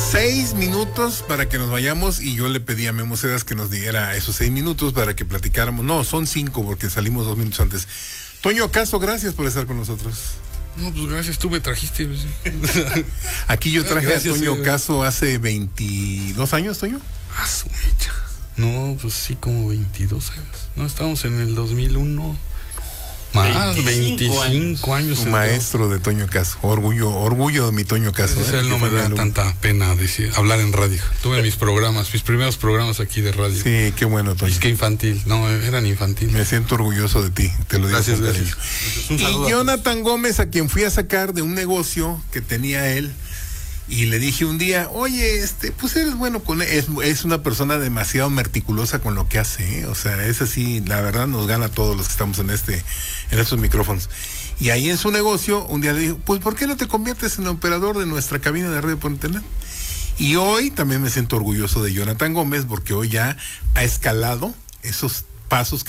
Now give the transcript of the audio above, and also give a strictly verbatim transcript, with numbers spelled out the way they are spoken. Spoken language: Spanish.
Seis minutos para que nos vayamos y yo le pedí a Memo Cedas que nos diera esos seis minutos para que platicáramos. No, son cinco porque salimos dos minutos antes. Toño Caso, gracias por estar con nosotros. No, pues gracias, tú me trajiste. Pues. Aquí yo traje Gracias, a Toño sí. Caso hace veintidós años, Toño. Ah, su mecha. No, pues sí, como veintidós años. No, estamos en el dos mil uno. Más, veinticinco, veinticinco años. Un maestro de Toño Caso. Orgullo, orgullo de mi Toño Caso. Ese ¿eh? él no me da tanta pena decir, hablar en radio. Tuve mis programas, mis primeros programas aquí de radio. Sí, qué bueno, Toño. Es que infantil, no, eran infantiles. Me siento orgulloso de ti, te lo digo. Gracias, con gracias. cariño. Y Jonathan Gómez, a quien fui a sacar de un negocio que tenía él, y le dije un día, oye, este, pues eres bueno con él. Es, es una persona demasiado meticulosa con lo que hace, ¿eh? O sea, es así, la verdad nos gana a todos los que estamos en este, en estos micrófonos. Y ahí en su negocio, un día le dijo, pues ¿por qué no te conviertes en operador de nuestra cabina de radio por internet? Y hoy también me siento orgulloso de Jonathan Gómez, porque hoy ya ha escalado esos pasos que